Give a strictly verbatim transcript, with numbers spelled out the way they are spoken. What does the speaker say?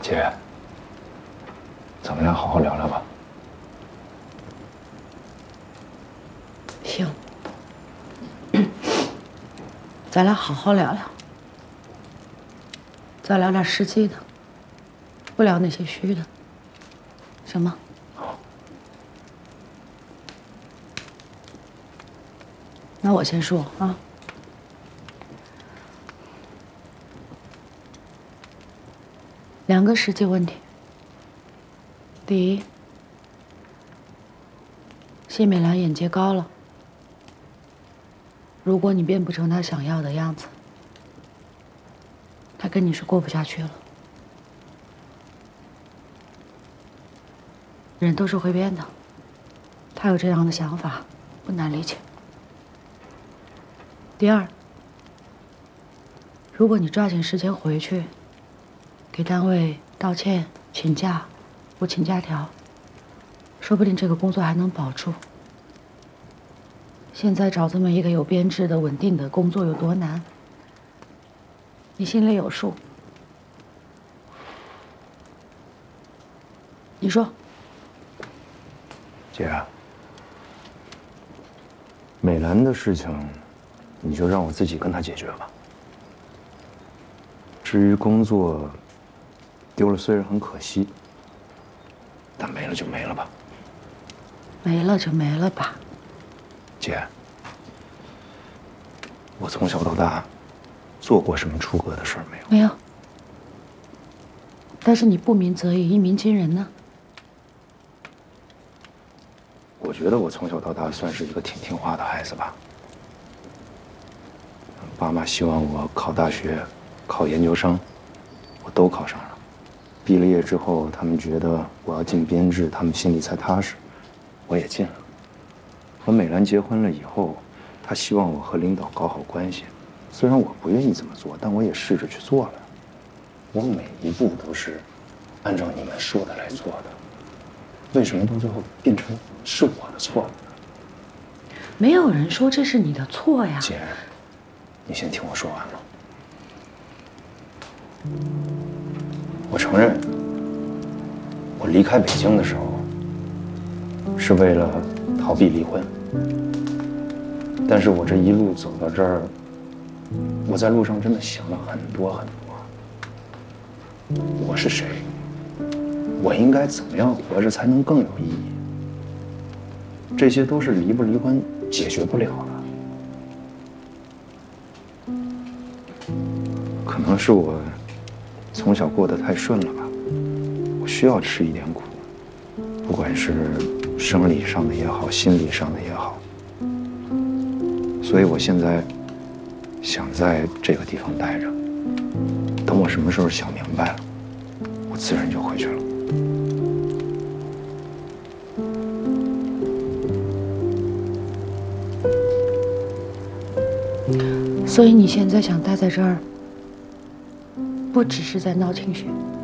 姐，咱们俩好好聊聊吧。 行，咱俩好好聊聊，再聊点实际的，不聊那些虚的，行吗？ 好。 那我先说啊。 两个实际问题。第一，谢美兰眼界高了，如果你变不成她想要的样子，她跟你是过不下去了。人都是会变的，她有这样的想法，不难理解。第二，如果你抓紧时间回去。 给单位道歉、请假，不请假条，说不定这个工作还能保住。现在找这么一个有编制的、稳定的工作有多难，你心里有数。你说， 姐，美兰的事情，你就让我自己跟她解决吧。至于工作， 丢了虽然很可惜，但没了就没了吧。 没了就没了吧。 姐，我从小到大做过什么出格的事儿没有？ 没有。但是你不鸣则已，一鸣惊人呢。 我觉得我从小到大算是一个挺听话的孩子吧。爸妈希望我考大学、考研究生，我都考上了。 毕了业之后，他们觉得我要进编制，他们心里才踏实，我也进了。和美兰结婚了以后，她希望我和领导搞好关系。虽然我不愿意这么做，但我也试着去做了。我每一步都是按照你们说的来做的。为什么到最后变成是我的错了呢？ 没有人说这是你的错呀。 姐，你先听我说完了。 我承认，我离开北京的时候是为了逃避离婚，但是我这一路走到这儿，我在路上真的想了很多很多。我是谁？我应该怎么样活着才能更有意义？这些都是离不离婚解决不了的。可能是我 从小过得太顺了吧，我需要吃一点苦，不管是生理上的也好，心理上的也好。所以我现在想在这个地方待着，等我什么时候想明白了，我自然就回去了。 所以你现在想待在这儿？ 不只是在闹情绪，